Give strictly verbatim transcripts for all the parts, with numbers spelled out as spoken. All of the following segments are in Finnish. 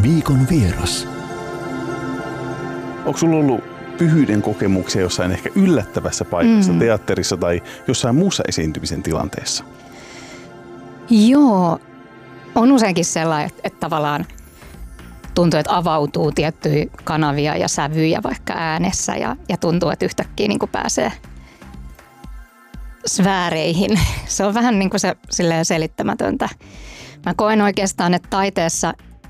Viikon vieras. Onko sulla ollut pyhyyden kokemuksia jossain ehkä yllättävässä paikassa, mm. teatterissa tai jossain muussa esiintymisen tilanteessa? Joo, on useinkin sellainen, että, että tavallaan tuntuu, että avautuu tiettyjä kanavia ja sävyjä vaikka äänessä ja, ja tuntuu, että yhtäkkiä niin kuin pääsee sfääreihin. Se on vähän niin kuin se silleen selittämätöntä. Mä koen oikeastaan, että taiteessa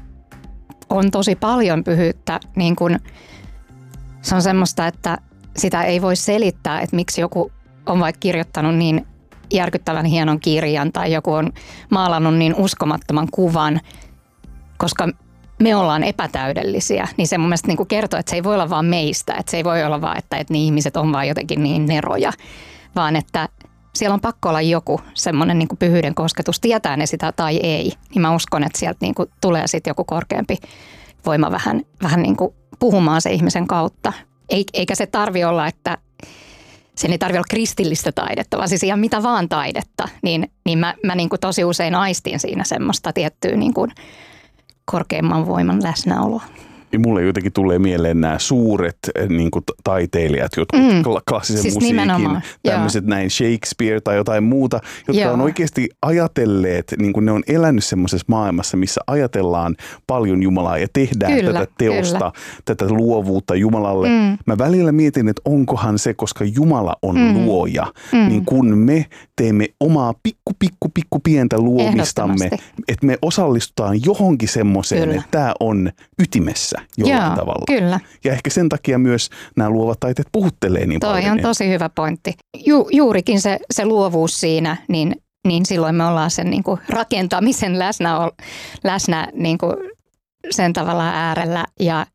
on tosi paljon pyhyyttä. Niin kuin se on semmoista, että sitä ei voi selittää, että miksi joku on vaikka kirjoittanut niin järkyttävän hienon kirjan tai joku on maalannut niin uskomattoman kuvan, koska me ollaan epätäydellisiä, niin se mun mielestä niin kuin kertoo, että se ei voi olla vaan meistä, että se ei voi olla vaan, että, että niin ihmiset on vaan jotenkin niin neroja, vaan että siellä on pakko olla joku semmoinen niin kuin pyhyyden kosketus, tietää ne sitä tai ei, niin mä uskon, että sieltä niin kuin tulee sitten joku korkeampi voima vähän, vähän niin kuin puhumaan se ihmisen kautta. Eikä se tarvi olla, että sen ei tarvitse olla kristillistä taidetta, vaan siis ihan mitä vaan taidetta, niin, niin mä, mä niin kuin tosi usein aistin siinä semmoista tiettyä niin kuin korkeimman voiman läsnäoloa. Ja mulle jotenkin tulee mieleen nämä suuret niin kuin taiteilijat, jotkut mm. klassisen siis musiikin, tämmöiset näin Shakespeare tai jotain muuta, jotka Joo. on oikeasti ajatelleet, niin kuin ne on elänyt semmoisessa maailmassa, missä ajatellaan paljon Jumalaa ja tehdään kyllä, tätä teosta, kyllä. tätä luovuutta Jumalalle. Mm. Mä välillä mietin, että onkohan se, koska Jumala on mm. luoja, mm. niin kun me teemme omaa pikku, pikku, pikku pientä luomistamme, että me osallistutaan johonkin semmoiseen, että tämä on ytimessä. Jollain Joo, tavalla. Kyllä. Ja ehkä sen takia myös nämä luovat taiteet puhuttelee niin Toi paljon. Toi on tosi hyvä pointti. Ju, juurikin se, se luovuus siinä, niin, niin silloin me ollaan sen niin kuin rakentamisen läsnä, läsnä niin kuin sen tavalla äärellä. Ja,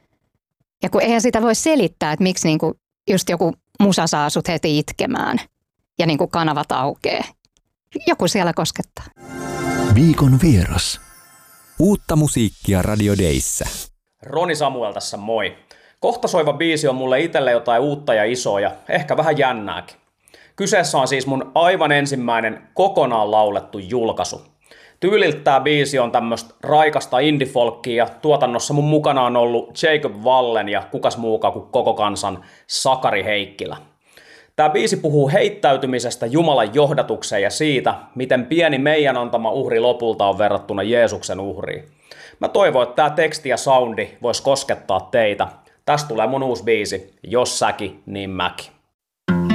ja kun eihän sitä voi selittää, että miksi niin kuin just joku musa saa sut heti itkemään ja niin kuin kanavat aukeaa. Joku siellä koskettaa. Viikon vieras. Uutta musiikkia Radio Dayssä. Roni Samuel tässä moi. Kohta soiva biisi on mulle itselle jotain uutta ja isoa ja ehkä vähän jännääkin. Kyseessä on siis mun aivan ensimmäinen kokonaan laulettu julkaisu. Tyyliltä tää biisi on tämmöstä raikasta indie-folkkia ja tuotannossa mun mukana on ollut Jacob Wallen ja kukas muukaan kuin koko kansan Sakari Heikkilä. Tää biisi puhuu heittäytymisestä Jumalan johdatukseen ja siitä, miten pieni meidän antama uhri lopulta on verrattuna Jeesuksen uhriin. Mä toivon, että tää teksti ja soundi vois koskettaa teitä. Tästä tulee mun uusi biisi, Jos säkin, niin mäkin.